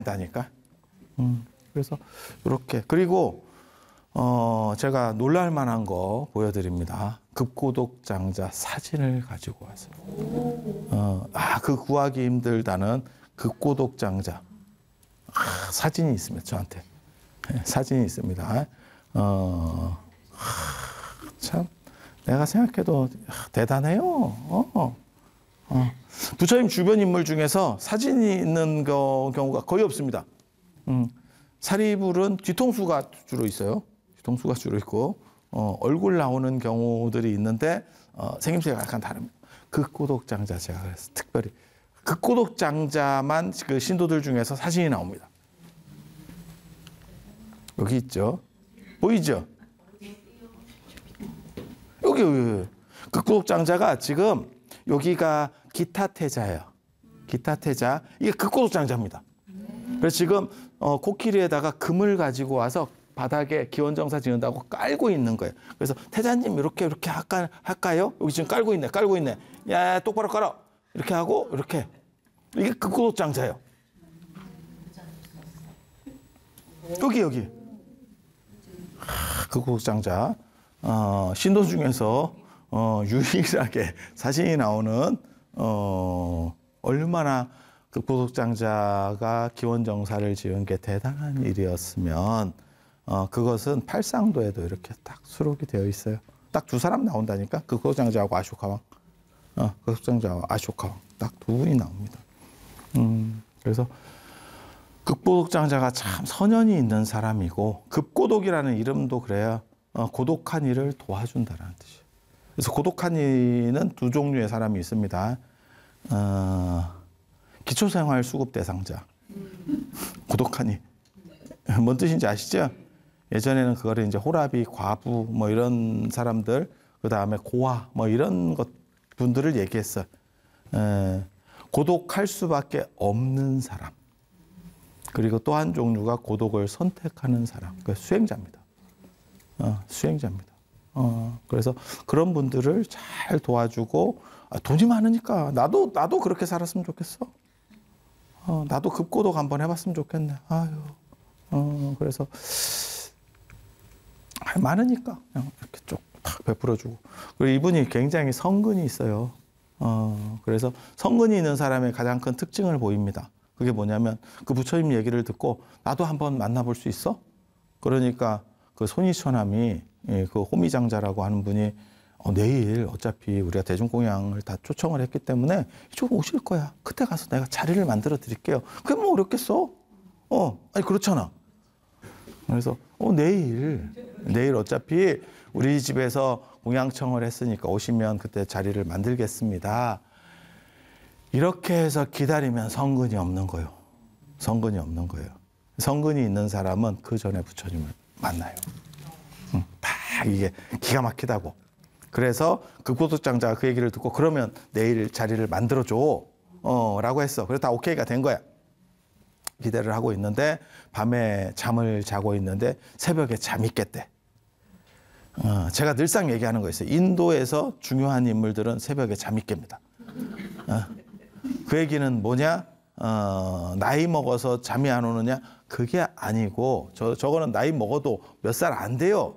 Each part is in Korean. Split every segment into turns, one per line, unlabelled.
다니까. 그래서 이렇게 그리고 제가 놀랄 만한 거 보여드립니다. 급고독장자 사진을 가지고 와서 그 구하기 힘들다는 급고독장자 사진이 있습니다. 저한테 사진이 있습니다. 참 내가 생각해도 대단해요. 부처님 주변 인물 중에서 사진이 있는 경우가 거의 없습니다. 사리불은 뒤통수가 주로 있어요. 뒤통수가 주로 있고 얼굴 나오는 경우들이 있는데 생김새가 약간 다릅니다. 극고독장자 제가 그래서 특별히 극고독장자만 그 신도들 중에서 사진이 나옵니다. 여기 있죠. 보이죠? 여기 극고독장자가 지금 여기가 기타태자예요. 기타태자 이게 극고독장자입니다. 그래서 지금 코끼리에다가 금을 가지고 와서 바닥에 기원정사 지은다고 깔고 있는 거예요. 그래서 태자님 이렇게 할까요? 여기 지금 깔고 있네. 야 똑바로 깔아. 이렇게 하고 이렇게 이게 극고독장자예요. 여기 극고독장자 신도 중에서 유일하게 사진이 나오는 얼마나 극고독장자가 기원정사를 지은 게 대단한 일이었으면 그것은 팔상도에도 이렇게 딱 수록이 되어 있어요. 딱 두 사람 나온다니까. 극고독장자하고 아쇼카왕. 극고독장자와 아쇼카왕 딱 두 분이 나옵니다. 그래서 극고독장자가 참 선연이 있는 사람이고 급고독이라는 이름도 그래요. 고독한 이를 도와준다라는 뜻이에요. 그래서 고독한 이는 두 종류의 사람이 있습니다. 기초생활 수급 대상자. 고독한 이. 뭔 뜻인지 아시죠? 예전에는 그거를 이제 호라비, 과부 뭐 이런 사람들, 그 다음에 고아 뭐 이런 분들을 얘기했어요. 고독할 수밖에 없는 사람. 그리고 또 한 종류가 고독을 선택하는 사람. 그 수행자입니다. 수행자입니다. 그래서 그런 분들을 잘 도와주고 돈이 많으니까 나도 그렇게 살았으면 좋겠어. 나도 급고독 한번 해봤으면 좋겠네. 그래서 많으니까 그냥 이렇게 쭉 탁 베풀어주고. 그리고 이분이 굉장히 성근이 있어요. 그래서 성근이 있는 사람의 가장 큰 특징을 보입니다. 그게 뭐냐면 그 부처님 얘기를 듣고 나도 한번 만나볼 수 있어? 그러니까 그 손이처남이 그 호미장자라고 하는 분이 내일 어차피 우리가 대중공양을 다 초청을 했기 때문에 이쪽으로 오실 거야. 그때 가서 내가 자리를 만들어 드릴게요. 그게 뭐 어렵겠어? 아니 그렇잖아. 그래서 내일 어차피 우리 집에서 공양청을 했으니까 오시면 그때 자리를 만들겠습니다. 이렇게 해서 기다리면 성근이 없는 거예요. 성근이 없는 거예요. 성근이 있는 사람은 그 전에 부처님을 만나요. 딱 이게 기가 막히다고. 그래서 극고독장자가 그 얘기를 듣고 그러면 내일 자리를 만들어줘 라고 했어. 그래서 다 오케이가 된 거야. 기대를 하고 있는데 밤에 잠을 자고 있는데 새벽에 잠이 깼대. 제가 늘상 얘기하는 거 있어요. 인도에서 중요한 인물들은 새벽에 잠이 깹니다. 그 얘기는 뭐냐? 나이 먹어서 잠이 안 오느냐? 그게 아니고 저거는 나이 먹어도 몇 살 안 돼요.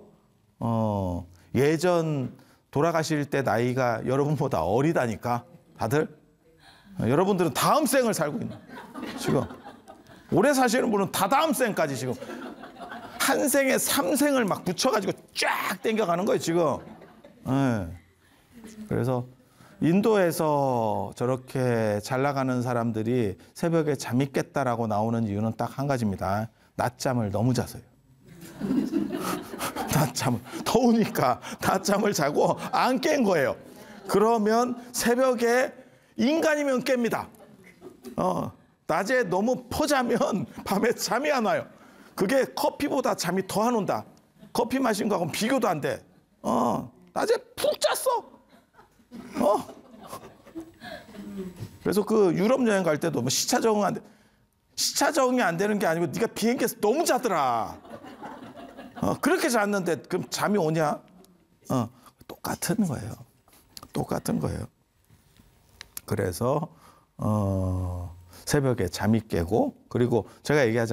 예전 돌아가실 때 나이가 여러분보다 어리다니까 다들. 여러분들은 다음 생을 살고 있는 지금. 오래 사시는 분은 다 다음 생까지 지금 한 생에 3생을 막 붙여가지고 쫙 땡겨가는 거예요 지금. 그래서 인도에서 저렇게 잘 나가는 사람들이 새벽에 잠이 깼다라고 나오는 이유는 딱 한 가지입니다. 낮잠을 너무 자서요. 낮잠을 더우니까 낮잠을 자고 안 깬 거예요. 그러면 새벽에 인간이면 깹니다. 낮에 너무 퍼자면 밤에 잠이 안 와요. 그게 커피보다 잠이 더 안 온다. 커피 마신 거하고는 비교도 안 돼. 낮에 푹 잤어. 그래서 그 유럽 여행 갈 때도 뭐 시차 적응이 안 되는 게 아니고 네가 비행기에서 너무 자더라. 그렇게 잤는데 그럼 잠이 오냐? 똑같은 거예요. 똑같은 거예요. 그래서 새벽에 잠이 깨고, 그리고 제가 얘기하잖아요.